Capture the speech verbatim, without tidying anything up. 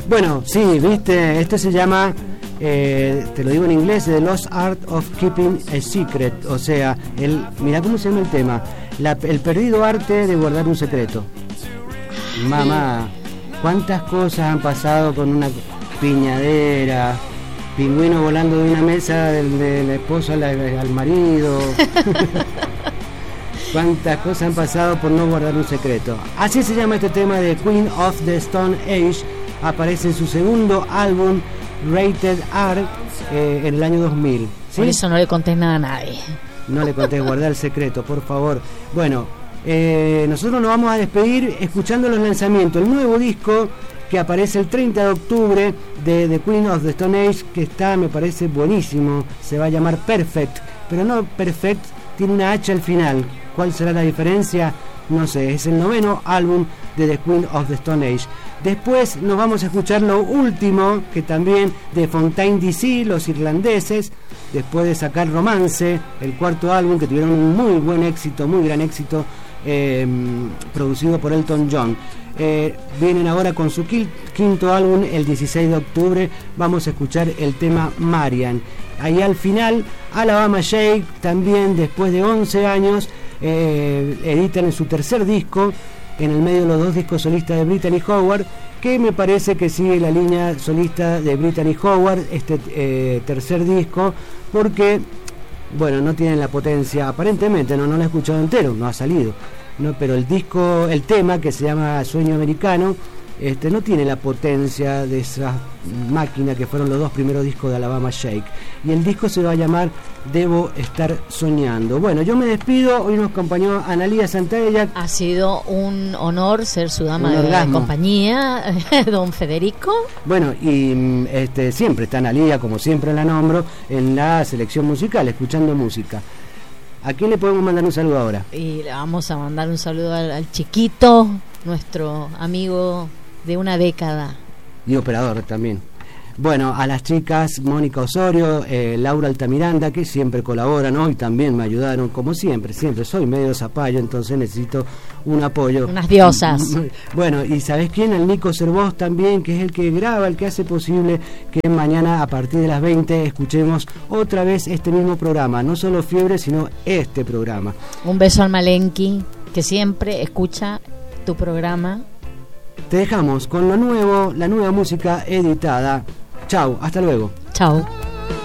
Bueno, sí, viste, esto se llama, eh, te lo digo en inglés, The Lost Art of Keeping a Secret, o sea, el, mirá cómo se llama el tema, la, el perdido arte de guardar un secreto. Mamá, cuántas cosas han pasado con una piñadera, pingüino volando de una mesa del, de la esposa al, al marido. Cuántas cosas han pasado por no guardar un secreto. Así se llama este tema de Queen of the Stone Age. Aparece en su segundo álbum Rated R eh, en el año dos mil. ¿Sí? Por eso no le contés nada a nadie. No le contés, guardar el secreto, por favor. Bueno, eh, nosotros nos vamos a despedir escuchando los lanzamientos. El nuevo disco que aparece el treinta de octubre de The Queen of the Stone Age, que está, me parece buenísimo. Se va a llamar Perfect, pero no Perfect, tiene una H al final. ¿Cuál será la diferencia? No sé, es el noveno álbum de The Queen of the Stone Age. Después nos vamos a escuchar lo último, que también de Fontaine D C, los irlandeses, después de sacar Romance, el cuarto álbum, que tuvieron un muy buen éxito, muy gran éxito, eh, producido por Elton John. Eh, vienen ahora con su quinto álbum el dieciséis de octubre. Vamos a escuchar el tema Marian. Ahí al final, Alabama Shake, también después de once años, eh, editan en su tercer disco, en el medio de los dos discos solistas de Brittany Howard, que me parece que sigue la línea solista de Brittany Howard, este eh, tercer disco, porque, bueno, no tienen la potencia, aparentemente, no, no lo he escuchado entero, no ha salido, no, pero el disco, el tema que se llama Sueño Americano, este, no tiene la potencia de esa máquina que fueron los dos primeros discos de Alabama Shake, y el disco se va a llamar Debo Estar Soñando. Bueno, yo me despido. Hoy nos acompañó Analía Santella. Ha sido un honor ser su dama Un de orgasmo. compañía, don Federico. Bueno, y este, siempre está Analía, como siempre la nombro, en la selección musical, escuchando música. ¿A quién le podemos mandar un saludo ahora? Y le vamos a mandar un saludo al, al chiquito, nuestro amigo de una década. Y operador también. Bueno, a las chicas Mónica Osorio, eh, Laura Altamiranda, que siempre colaboran hoy, también me ayudaron, como siempre, siempre soy medio zapallo, entonces necesito un apoyo. Unas diosas. Bueno, y ¿sabés quién? El Nico Cervós también, que es el que graba, el que hace posible que mañana a partir de las veinte escuchemos otra vez este mismo programa, no solo Fiebre, sino este programa. Un beso al Malenki, que siempre escucha tu programa. Te dejamos con lo nuevo, la nueva música editada. Chau, hasta luego. Chau.